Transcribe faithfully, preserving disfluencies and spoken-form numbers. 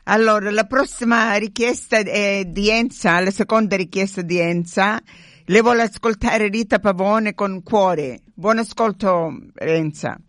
Allora, la prossima richiesta è di Enza, la seconda richiesta di Enza. Le vuole ascoltare Rita Pavone con Cuore. Buon ascolto, Enza.